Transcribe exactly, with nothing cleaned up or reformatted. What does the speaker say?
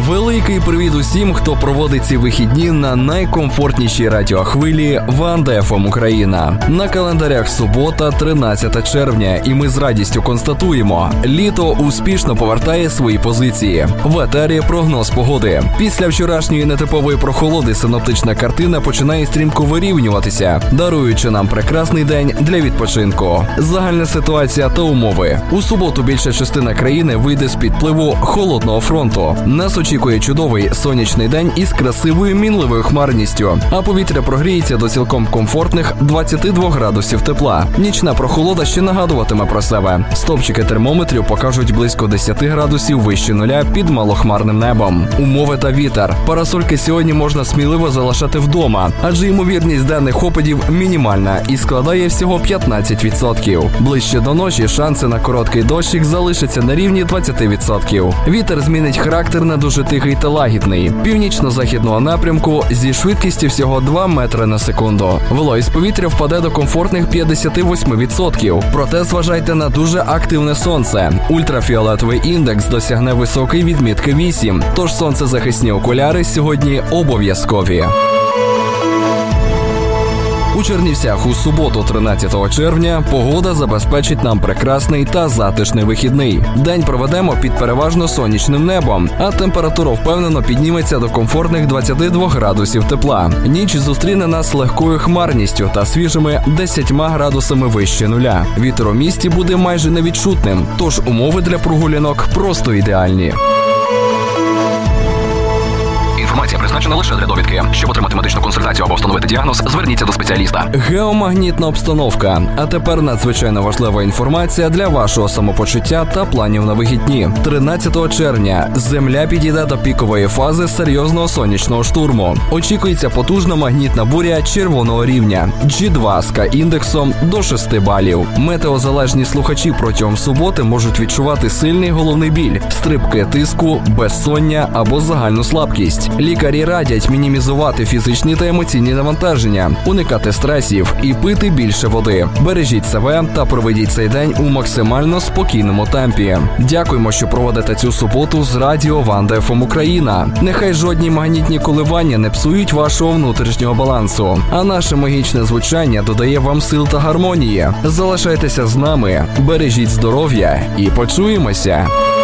Великий привіт усім, хто проводить ці вихідні на найкомфортнішій радіохвилі Ванда еф ем Україна. На календарях субота, тринадцяте червня, і ми з радістю констатуємо, літо успішно повертає свої позиції. В етері прогноз погоди. Після вчорашньої нетипової прохолоди синоптична картина починає стрімко вирівнюватися, даруючи нам прекрасний день для відпочинку. Загальна ситуація та умови. У суботу більша частина країни вийде з підпливу холодного фронту. Нас очікує чудовий сонячний день із красивою мінливою хмарністю, а повітря прогріється до цілком комфортних двадцяти двох градусів тепла. Нічна прохолода ще нагадуватиме про себе. Стовпчики термометрів покажуть близько десяти градусів вище нуля під малохмарним небом. Умови та вітер. Парасольки сьогодні можна сміливо залишати вдома, адже ймовірність денних опадів мінімальна і складає всього п'ятнадцять відсотків. Ближче до ночі шанси на короткий дощик залишаться на рівні двадцять відсотків. Вітер змінить характер на дуже тихий та лагідний, північно-західного напрямку зі швидкістю всього два метри на секунду. Вологість повітря впаде до комфортних п'ятдесят вісім відсотків. Проте зважайте на дуже активне сонце. Ультрафіолетовий індекс досягне високої відмітки вісім, тож сонцезахисні окуляри сьогодні обов'язкові. У Чернівцях у суботу, тринадцятого червня, погода забезпечить нам прекрасний та затишний вихідний. День проведемо під переважно сонячним небом, а температура впевнено підніметься до комфортних двадцяти двох градусів тепла. Ніч зустріне нас легкою хмарністю та свіжими десятьма градусами вище нуля. Вітер у місті буде майже невідчутним, тож умови для прогулянок просто ідеальні. Інформація призначена лише для довідки. Щоб отримати медичну консультацію або встановити діагноз, зверніться до спеціаліста. Геомагнітна обстановка. А тепер надзвичайно важлива інформація для вашого самопочуття та планів на вихідні. тринадцятого червня Земля підійде до пікової фази серйозного сонячного штурму. Очікується потужна магнітна буря червоного рівня джі два з К-індексом до шести балів. Метеозалежні слухачі протягом суботи можуть відчувати сильний головний біль, стрибки тиску, безсоння або загальну слабкість. Лікарі радять мінімізувати фізичні та емоційні навантаження, уникати стресів і пити більше води. Бережіть себе та проведіть цей день у максимально спокійному темпі. Дякуємо, що проводите цю суботу з радіо Ванда еф ем Україна. Нехай жодні магнітні коливання не псують вашого внутрішнього балансу, а наше магічне звучання додає вам сил та гармонії. Залишайтеся з нами, бережіть здоров'я і почуємося!